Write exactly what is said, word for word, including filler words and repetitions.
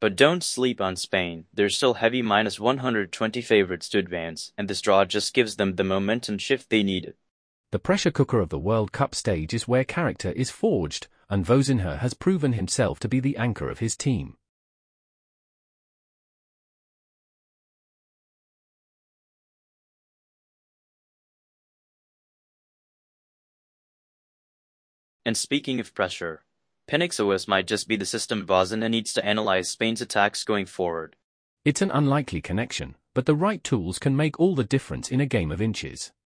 But don't sleep on Spain. They're still heavy minus one hundred twenty favorites to advance, and this draw just gives them the momentum shift they needed. The pressure cooker of the World Cup stage is where character is forged, and Vozinha has proven himself to be the anchor of his team. And speaking of pressure, Penix O S might just be the system Vozinha needs to analyze Spain's attacks going forward. It's an unlikely connection, but the right tools can make all the difference in a game of inches.